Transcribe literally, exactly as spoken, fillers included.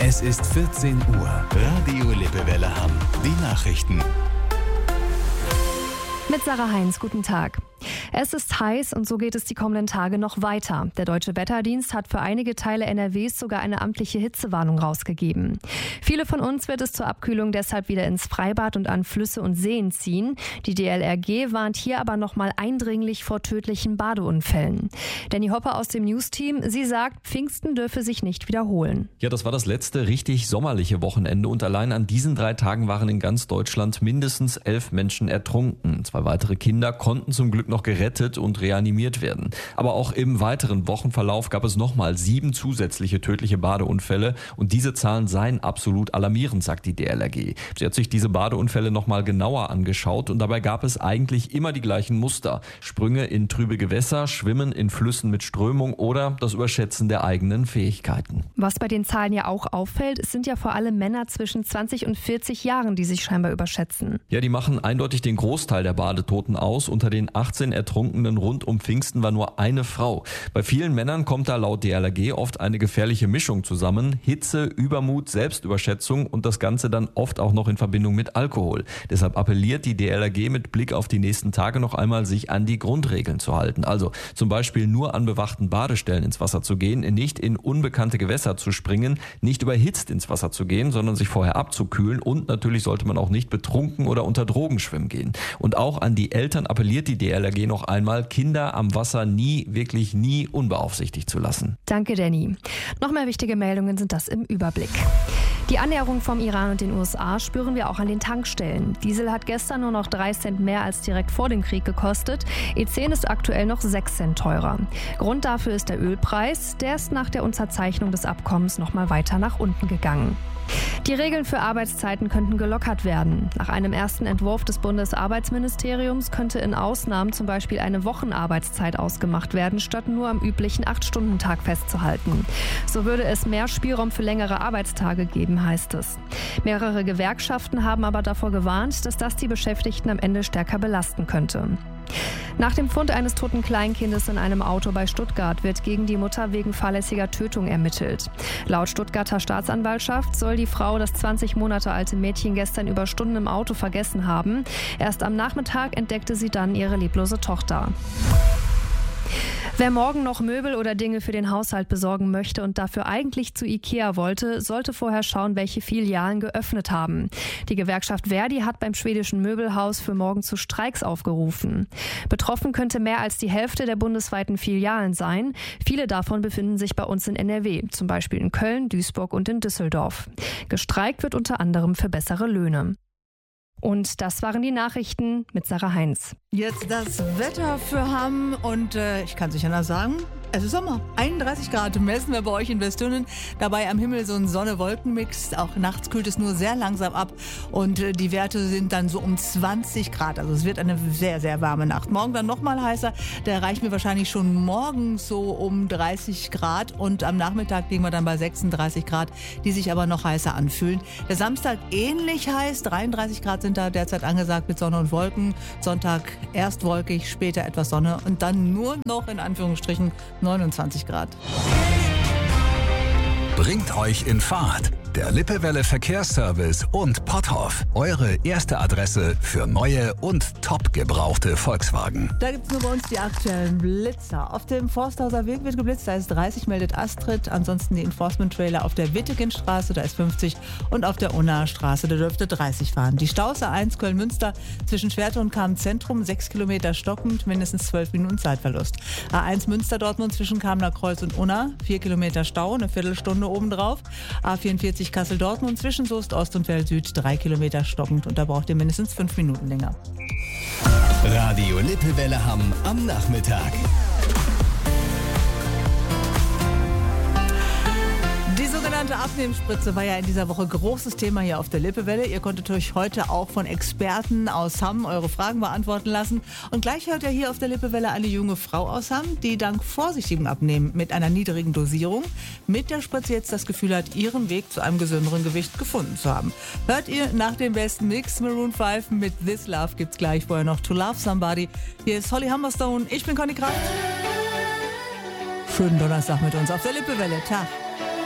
Es ist vierzehn Uhr. Radio Lippewelle Hamm. Die Nachrichten. Mit Sarah Heinz, guten Tag. Es ist heiß und so geht es die kommenden Tage noch weiter. Der Deutsche Wetterdienst hat für einige Teile N R Ws sogar eine amtliche Hitzewarnung rausgegeben. Viele von uns wird es zur Abkühlung deshalb wieder ins Freibad und an Flüsse und Seen ziehen. Die D L R G warnt hier aber nochmal eindringlich vor tödlichen Badeunfällen. Danny Hopper aus dem News-Team, sie sagt, Pfingsten dürfe sich nicht wiederholen. Ja, das war das letzte richtig sommerliche Wochenende und allein an diesen drei Tagen waren in ganz Deutschland mindestens elf Menschen ertrunken. Zwei weitere Kinder konnten zum Glück noch gerettet und reanimiert werden. Aber auch im weiteren Wochenverlauf gab es nochmal sieben zusätzliche tödliche Badeunfälle und diese Zahlen seien absolut alarmierend, sagt die D L R G. Sie hat sich diese Badeunfälle nochmal genauer angeschaut und dabei gab es eigentlich immer die gleichen Muster. Sprünge in trübe Gewässer, Schwimmen in Flüssen mit Strömung oder das Überschätzen der eigenen Fähigkeiten. Was bei den Zahlen ja auch auffällt, es sind ja vor allem Männer zwischen zwanzig und vierzig Jahren, die sich scheinbar überschätzen. Ja, die machen eindeutig den Großteil der Badetoten aus. Unter den achtzehn Ertrunkenen rund um Pfingsten war nur eine Frau. Bei vielen Männern kommt da laut D L R G oft eine gefährliche Mischung zusammen. Hitze, Übermut, Selbstüberschätzung und das Ganze dann oft auch noch in Verbindung mit Alkohol. Deshalb appelliert die D L R G mit Blick auf die nächsten Tage noch einmal, sich an die Grundregeln zu halten. Also zum Beispiel nur an bewachten Badestellen ins Wasser zu gehen, nicht in unbekannte Gewässer zu springen, nicht überhitzt ins Wasser zu gehen, sondern sich vorher abzukühlen und natürlich sollte man auch nicht betrunken oder unter Drogen schwimmen gehen. Und auch an die Eltern appelliert die D L R G noch einmal, Kinder am Wasser nie, wirklich nie unbeaufsichtigt zu lassen. Danke, Danny. Noch mehr wichtige Meldungen sind das im Überblick. Die Annäherung vom Iran und den U S A spüren wir auch an den Tankstellen. Diesel hat gestern nur noch drei Cent mehr als direkt vor dem Krieg gekostet. E zehn ist aktuell noch sechs Cent teurer. Grund dafür ist der Ölpreis. Der ist nach der Unterzeichnung des Abkommens noch mal weiter nach unten gegangen. Die Regeln für Arbeitszeiten könnten gelockert werden. Nach einem ersten Entwurf des Bundesarbeitsministeriums könnte in Ausnahmen zum Beispiel eine Wochenarbeitszeit ausgemacht werden, statt nur am üblichen acht-Stunden-Tag festzuhalten. So würde es mehr Spielraum für längere Arbeitstage geben, heißt es. Mehrere Gewerkschaften haben aber davor gewarnt, dass das die Beschäftigten am Ende stärker belasten könnte. Nach dem Fund eines toten Kleinkindes in einem Auto bei Stuttgart wird gegen die Mutter wegen fahrlässiger Tötung ermittelt. Laut Stuttgarter Staatsanwaltschaft soll die Frau das zwanzig Monate alte Mädchen gestern über Stunden im Auto vergessen haben. Erst am Nachmittag entdeckte sie dann ihre leblose Tochter. Wer morgen noch Möbel oder Dinge für den Haushalt besorgen möchte und dafür eigentlich zu IKEA wollte, sollte vorher schauen, welche Filialen geöffnet haben. Die Gewerkschaft Verdi hat beim schwedischen Möbelhaus für morgen zu Streiks aufgerufen. Betroffen könnte mehr als die Hälfte der bundesweiten Filialen sein. Viele davon befinden sich bei uns in N R W, zum Beispiel in Köln, Duisburg und in Düsseldorf. Gestreikt wird unter anderem für bessere Löhne. Und das waren die Nachrichten mit Sarah Heinz. Jetzt das Wetter für Hamm und äh, ich kann es nicht anders sagen, es ist Sommer. einunddreißig Grad messen wir bei euch in Westünnen. Dabei am Himmel so ein Sonne-Wolken-Mix. Auch nachts kühlt es nur sehr langsam ab und äh, die Werte sind dann so um zwanzig Grad. Also es wird eine sehr, sehr warme Nacht. Morgen dann nochmal heißer. Da erreichen wir wahrscheinlich schon morgens so um dreißig Grad und am Nachmittag liegen wir dann bei sechsunddreißig Grad, die sich aber noch heißer anfühlen. Der Samstag ähnlich heiß, dreiunddreißig Grad sind da derzeit angesagt mit Sonne und Wolken. Sonntag erst wolkig, später etwas Sonne und dann nur noch in Anführungsstrichen neunundzwanzig Grad. Bringt euch in Fahrt. Der Lippewelle Verkehrsservice und Potthoff. Eure erste Adresse für neue und top gebrauchte Volkswagen. Da gibt es nur bei uns die aktuellen Blitzer. Auf dem Forsthauser Weg wird geblitzt, da ist dreißig, meldet Astrid. Ansonsten die Enforcement-Trailer auf der Wittegenstraße, da ist fünfzig. Und auf der Unnaer Straße, da dürfte dreißig fahren. Die Staus A eins Köln-Münster zwischen Schwerte und Kamen-Zentrum, sechs Kilometer stockend, mindestens zwölf Minuten Zeitverlust. A eins Münster-Dortmund zwischen Kamener Kreuz und Unna, vier Kilometer Stau, eine Viertelstunde obendrauf. A vierundvierzig Kassel-Dortmund zwischen Soest Ost und Feld Süd, drei Kilometer stockend und da braucht ihr mindestens fünf Minuten länger. Radio Lippewelle Hamm am Nachmittag. Die sogenannte Abnehmspritze war ja in dieser Woche großes Thema hier auf der Lippewelle. Ihr konntet euch heute auch von Experten aus Hamm eure Fragen beantworten lassen. Und gleich hört ihr hier auf der Lippewelle eine junge Frau aus Hamm, die dank vorsichtigem Abnehmen mit einer niedrigen Dosierung mit der Spritze jetzt das Gefühl hat, ihren Weg zu einem gesünderen Gewicht gefunden zu haben. Hört ihr nach dem besten Mix Maroon fünf mit This Love gibt's gleich vorher noch To Love Somebody. Hier ist Holly Humberstone, ich bin Conny Kraft. Schönen Donnerstag mit uns auf der Lippewelle. Tag.